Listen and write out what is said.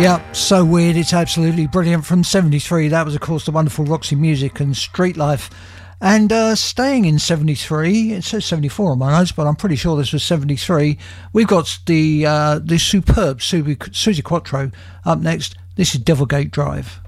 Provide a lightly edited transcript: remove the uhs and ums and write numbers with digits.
Yeah, so weird. It's absolutely brilliant. From 73, that was, of course, the wonderful Roxy Music and Street Life. And staying in 73, it says 74 on my notes, but I'm pretty sure this was 73. We've got the superb Suzi Quattro up next. This is Devilgate Drive.